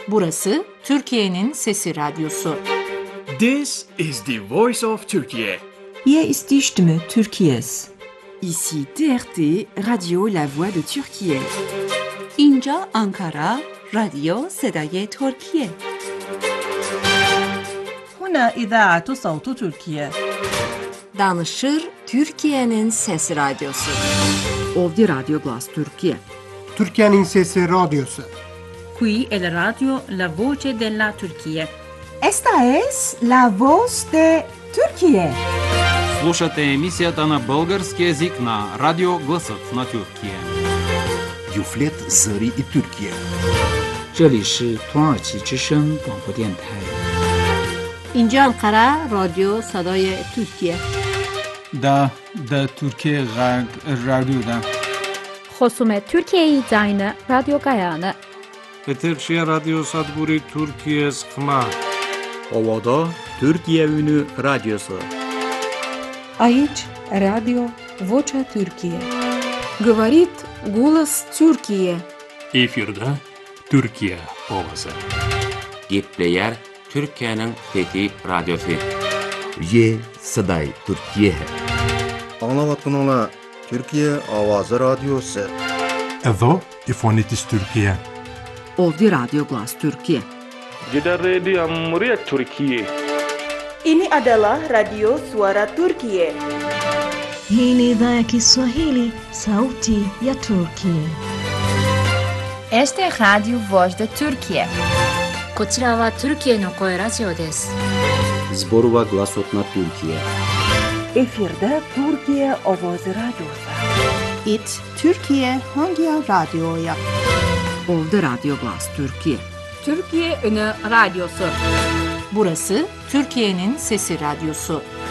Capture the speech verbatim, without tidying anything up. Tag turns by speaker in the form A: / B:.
A: Burası Türkiye'nin Sesi Radyosu.
B: This is the voice of Turkey.
C: Hier ist die Stimme Türkiye's.
D: Ici T R T, Radio La Voix de Türkiye.
E: اینجا آنکارا، رادیو صدای ترکیه.
F: هنا إذاعة صوت تركيا.
A: Danışır Türkiye'nin Sesi Radyosu.
D: Ovdje Radio Glas Türkiye.
G: Türkiye'nin Sesi Radyosu.
F: Qui è la radio La Voce della Turchia.
C: Esta es la voz de Türkiye.
H: Слушате емисията на български език на Радио Гласът на Türkiye.
I: Юфлет Зари и Türkiye.
J: 这里是土耳其之声广播电台。
A: اینجا انقره رادیو صدای ترکیه.
K: دا دا Türkiye رادیو دا.
L: خصوم Türkiye زاین رادیو گایانه.
M: Eterşehir Radyo Sadburi Türkiye Skma.
N: Ovada Türkiye Ünü Radyosu.
C: Aici Radio Vocea Türkiye.
A: Говорит голос Türkiye.
O: Efirde Türkiye Ovası.
P: Gepleyer Türkiye'nin Fethi Radyosu.
I: Ye Saday Türkiye.
Q: Anlavatkanlar Türkiye Avazı Radyosu.
R: Edo İfonitis Türkiye.
D: Ovdje Radio Glas Türkiye.
M: Gidan Radio Muryat Türkiye.
S: Ini adalah Radio Suara Turkiye.
T: Hii ni idhaa ya Kiswahili, Sauti ya Turkiye.
U: Este es Radio Voz de Turkiye.
V: こちらはトルキエの声ラジオです。
N: Zborova Glasot na Türkiye.
C: Efirde Türkiye Ovoz Radyosu.
E: İt Türkiye Hangi Radyo'ya?
D: Ovdje Radio Glas Türkiye.
A: Türkiye Ünü Radyosu. Burası Türkiye'nin Sesi Radyosu.